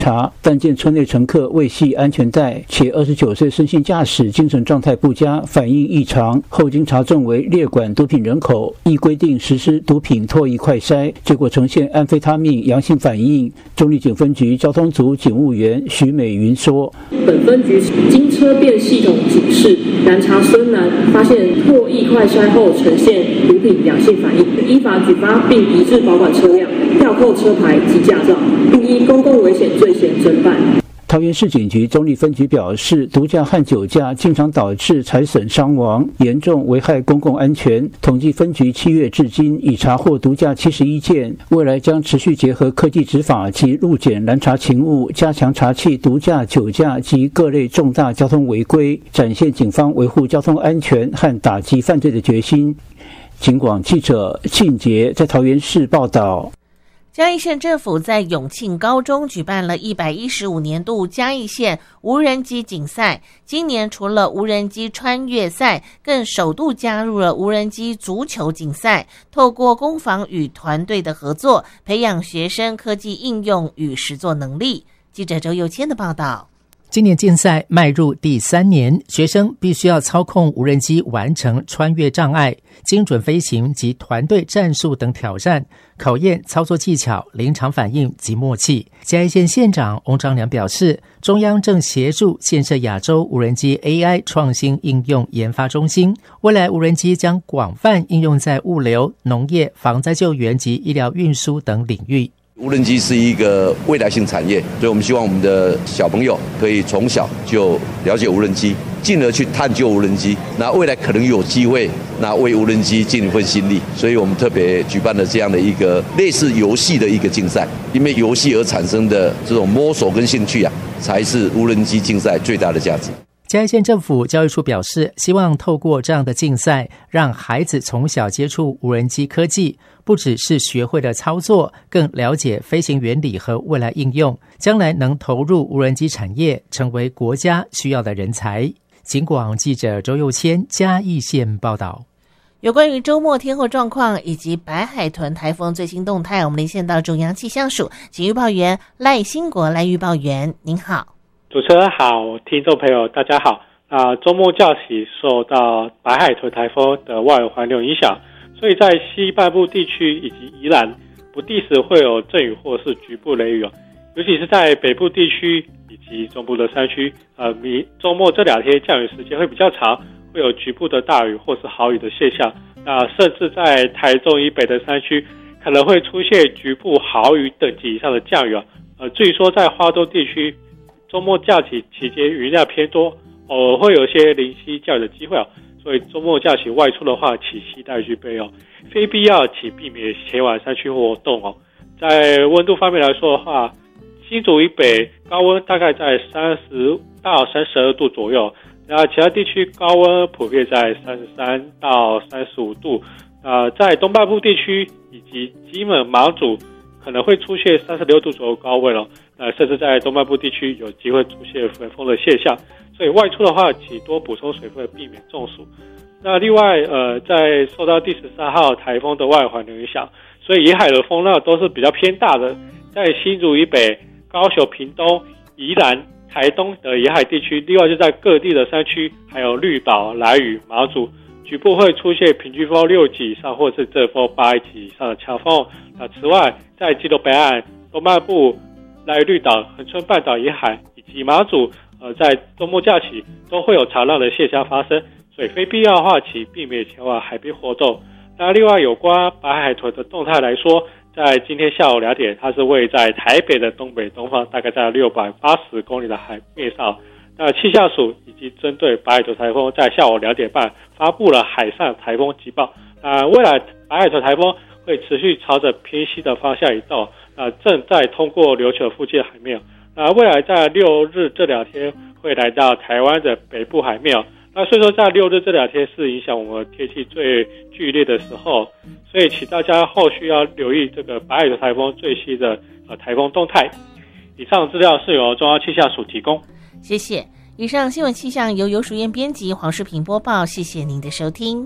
查，但见车内乘客未系安全带，且29岁身性驾驶精神状态不佳，反应异常，后经查证为列管毒品人口，依规定实施毒品唾液快筛，结果呈现安非他命阳性反应。中壢警分局交通组警务员徐美云说：“ 本分局经车辨系统警示，拦查孙男，发现唾液快筛后呈现毒品阳性反应，依法举发并移至保管车辆，吊扣车牌及驾照，并依公共危险罪嫌侦办。” 桃园市警局中壢分局表示，毒驾和酒驾经常导致财损伤亡，严重危害公共安全。统计分局7月至今已查获毒驾71件，未来将持续结合科技执法及路检拦查勤务，加强查缉毒驾、酒驾及各类重大交通违规，展现警方维护交通安全和打击犯罪的决心。警广记者庆杰在桃园市报道。 嘉义县政府在永庆高中举办了115年度嘉义县无人机竞赛，今年除了无人机穿越赛，更首度加入了无人机足球竞赛，透过攻防与团队的合作，培养学生科技应用与实作能力。记者周佑谦的报道。 今年竞赛迈入第3年，学生必须要操控无人机完成穿越障碍、精准飞行及团队战术等挑战，考验操作技巧、临场反应及默契。嘉义县县长翁章良表示，中央正协助建设亚洲无人机 AI 创新应用研发中心，未来无人机将广泛应用在物流、农业、防灾救援及医疗运输等领域。 无人机是一个未来性产业，所以我们希望我们的小朋友可以从小就了解无人机，进而去探究无人机，那未来可能有机会那为无人机尽一份心力，所以我们特别举办了这样的一个类似游戏的一个竞赛，因为游戏而产生的这种摸索跟兴趣才是无人机竞赛最大的价值。 嘉义县政府教育处表示，希望透过这样的竞赛，让孩子从小接触无人机科技，不只是学会了操作，更了解飞行原理和未来应用，将来能投入无人机产业，成为国家需要的人才。警广记者周佑谦嘉义县报道。 有关于周末天候状况以及白海豚台风最新动态，我们连线到中央气象署，请预报员赖兴国来预报员。您好。 主持人好，听众朋友大家好。周末假期受到白海豚台风的外围环流影响，所以在西半部地区以及宜兰不定时会有阵雨或是局部雷雨尤其是在北部地区以及中部的山区，周末这2天降雨时间会比较长，会有局部的大雨或是豪雨的现象。甚至在台中以北的山区可能会出现局部豪雨等级以上的降雨至于说在花东地区，周末假期期间雨量偏多，偶尔会有些零星降雨的机会所以周末假期外出的话，请携带具备非必要请避免前往山区活动在温度方面来说的话，新竹以北高温大概在30到32度左右，那其他地区高温普遍在33到35度。在东半部地区以及金门、马祖可能会出现36度左右高温甚至在东半部地区有机会出现焚风的现象，所以外出的话，请多补充水分，避免中暑。那另外，在受到第13号台风的外围环流影响，所以沿海的风浪都是比较偏大的，在新竹以北、高雄、屏东、宜兰、台东的沿海地区，另外就在各地的山区，还有绿岛、兰屿、马祖，局部会出现平均风6级以上，或是阵风8级以上的强风。此外，在基隆北岸、东半部、兰屿、绿岛、恒春半岛沿海以及马祖，在周末假期都会有潮浪的现象发生，所以非必要的话，请避免前往海边活动。那另外有关白海豚的动态来说，在今天下午2点，它是位在台北的东北东方，大概在680公里的海面上。那气象署已经针对白海豚台风在下午2点半发布了海上台风急报。未来白海豚台风会持续朝着偏西的方向移动，正在通过琉球附近的海面。未来在6日这2天会来到台湾的北部海面。所以说在6日这2天是影响我们天气最剧烈的时候，所以请大家后续要留意这个白海豚台风最新的台风动态。以上资料是由中央气象署提供。 谢谢。以上新闻气象由游淑燕编辑，黄世平播报，谢谢您的收听。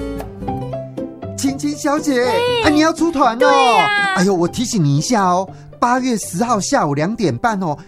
青青小姐，你要出团哦！哎呦，我提醒你一下哦， 8月10号下午2点半哦，